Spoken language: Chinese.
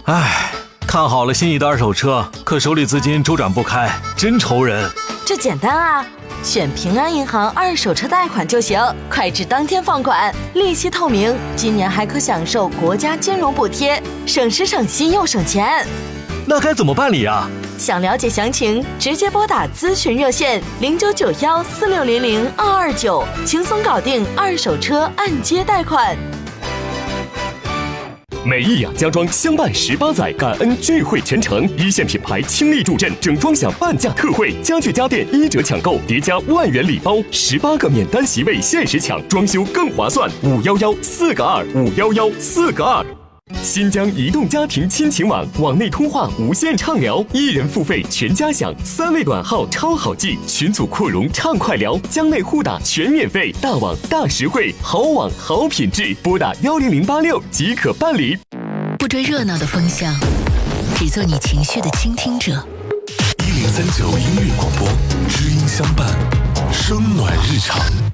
唉，看好了心仪的二手车，可手里资金周转不开，真愁人。 这简单啊，选平安银行二手车贷款就行，快至当天放款，利息透明，今年还可享受国家金融补贴，省时省心又省钱。 那该怎么办理啊？ 想了解详情，直接拨打咨询热线099146002229，轻松搞定二手车按揭贷款。 美益雅家装相伴18载，感恩聚会全程，一线品牌倾力助阵，整装享半价特惠，家具家电1折抢购，叠加万元礼包，18个免单席位限时抢，装修更划算，511-4个2，511-4个2。新疆移动家庭亲情网，网内通话无限畅聊，1人付费全家享，3位短号超好记，群组扩容畅快聊，疆内互打全免费，大网大实惠，好网好品质，拨打10086即可办理。 不追热闹的风向，只做你情绪的倾听者。 1039音乐广播，知音相伴，声暖日常。